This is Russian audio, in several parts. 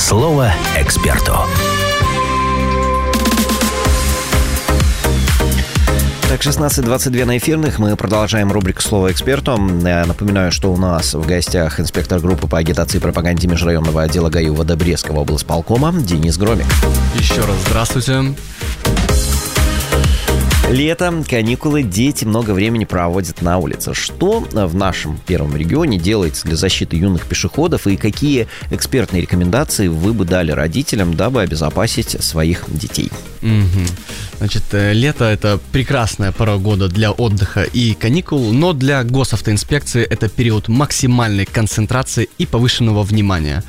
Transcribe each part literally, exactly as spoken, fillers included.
Слово эксперту. Так, шестнадцать двадцать два на эфирных. Мы продолжаем рубрику «Слово эксперту». Я напоминаю, что у нас в гостях инспектор группы по агитации и пропаганде межрайонного отдела ГАИ УВД Брестского облсполкома Денис Громик. Еще раз здравствуйте. Лето, каникулы, дети много времени проводят на улице. Что в нашем первом регионе делается для защиты юных пешеходов и какие экспертные рекомендации вы бы дали родителям, дабы обезопасить своих детей? Угу. Значит, лето – это прекрасная пора года для отдыха и каникул, но для госавтоинспекции это период максимальной концентрации и повышенного внимания.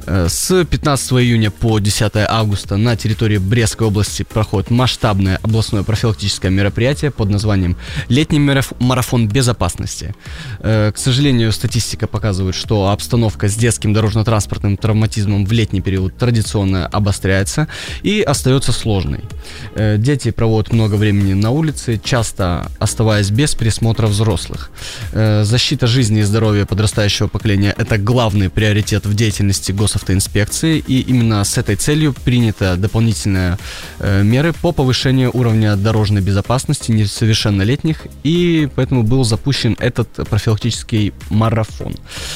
С пятнадцатого июня по десятого августа на территории Брестской области проходит масштабное областное профилактическое мероприятие под названием «Летний марафон безопасности». К сожалению, статистика показывает, что обстановка с детским дорожно-транспортным травматизмом в летний период традиционно обостряется и остается сложной. Дети проводят много времени на улице, часто оставаясь без присмотра взрослых. Защита жизни и здоровья подрастающего поколения – это главный приоритет в деятельности госавтоинспекции, и именно с этой целью приняты дополнительные меры по повышению уровня дорожной безопасности несовершеннолетних, и поэтому был запущен этот профилактический марафон.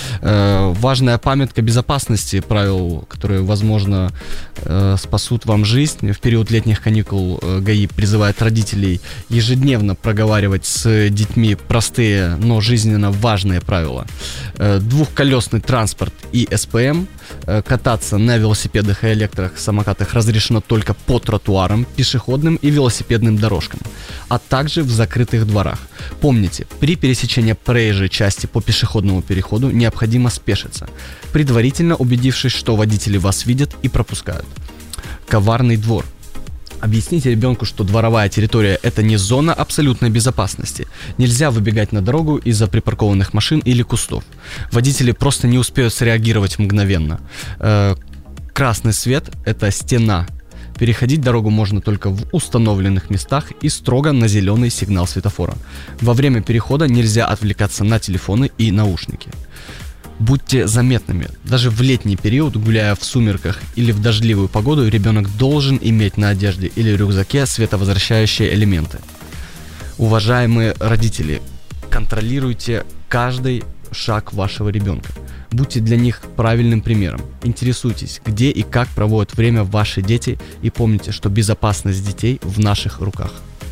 Важная памятка безопасности, правил, которые, возможно, спасут вам жизнь. В период летних каникул ГАИ призывает родителей ежедневно проговаривать с детьми простые, но жизненно важные правила. Двухколесный транспорт и СПМ. Кататься на велосипедах и электросамокатах разрешено только по тротуарам, пешеходным и велосипедным дорожкам, а также в закрытых дворах. Помните, при пересечении проезжей части по пешеходному переходу необходимо спешиться, предварительно убедившись, что водители вас видят и пропускают. Коварный двор. Объясните ребенку, что дворовая территория – это не зона абсолютной безопасности. Нельзя выбегать на дорогу из-за припаркованных машин или кустов. Водители просто не успеют среагировать мгновенно. Э, красный свет – это стена. Переходить дорогу можно только в установленных местах и строго на зеленый сигнал светофора. Во время перехода нельзя отвлекаться на телефоны и наушники. Будьте заметными. Даже в летний период, гуляя в сумерках или в дождливую погоду, ребенок должен иметь на одежде или рюкзаке световозвращающие элементы. Уважаемые родители, контролируйте каждый шаг вашего ребенка. Будьте для них правильным примером. Интересуйтесь, где и как проводят время ваши дети, и помните, что безопасность детей в наших руках.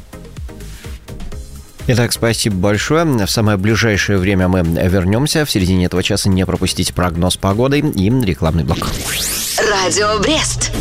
Итак, спасибо большое. В самое ближайшее время мы вернемся. В середине этого часа не пропустите прогноз погоды и рекламный блок. Радио Брест.